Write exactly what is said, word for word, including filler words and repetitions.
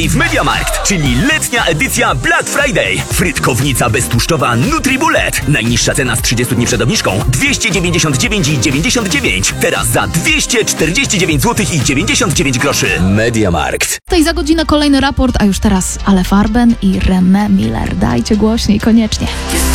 I w MediaMarkt, czyli letnia edycja Black Friday. Frytkownica beztłuszczowa NutriBullet. Najniższa cena z trzydziestu dni przed obniżką dwieście dziewięćdziesiąt dziewięć i dziewięćdziesiąt dziewięć. Teraz za dwieście czterdzieści dziewięć złotych i dziewięćdziesiąt dziewięć groszy. MediaMarkt. Tutaj za godzinę kolejny raport, a już teraz Ale Farben i Reme Miller. Dajcie głośniej, koniecznie.